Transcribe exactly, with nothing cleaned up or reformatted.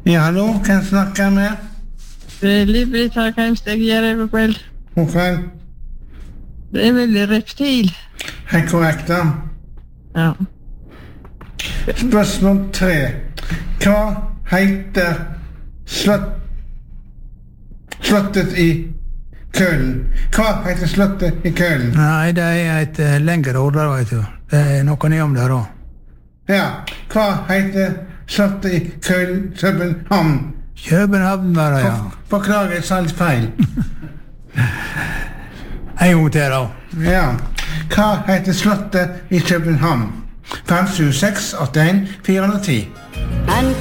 Ja, hallo, kan jeg snakke med? Livlig takk, jeg gjør det vel. God kveld. Det er vel reptil. Helt korrekt, da. Ja. Spørsmål tre. Hva heter slott... slottet i Køln? Hva heter slottet i Køln? Nei, det er et uh, lengre ord der, vet du. Det er noe ned om der også. Ja, hva heter slottet i Køln, København? København var det, ja. Forklarer jeg sa litt feil. En gang til, da. Ja. Hva heter slottet i København? fem sju seks åtte en fire ti.